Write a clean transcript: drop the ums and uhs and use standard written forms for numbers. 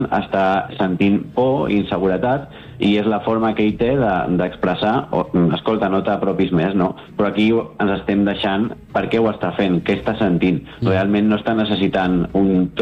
està sentint por i inseguretat i és la forma que ell té d'expressar escolta, no t'apropis més, no? Però aquí ens estem deixant per què ho està fent, què està sentint. Realment no està necessitant un